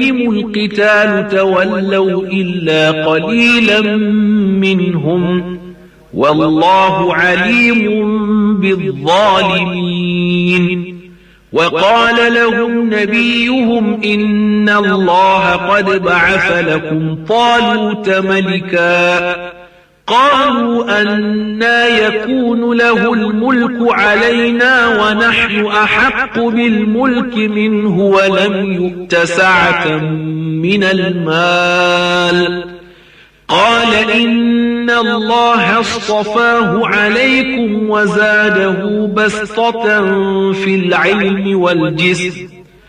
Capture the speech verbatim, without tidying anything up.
عليهم القتال تولوا إلا قليلا منهم والله عليم بالظالمين. وقال لهم نبيهم إن الله قد بعث لكم طالوت ملكا قالوا أنى يكون له الملك علينا ونحن أحق بالملك منه ولم يؤت سعة من المال قال إن الله اصطفاه عليكم وزاده بسطة في العلم والجسم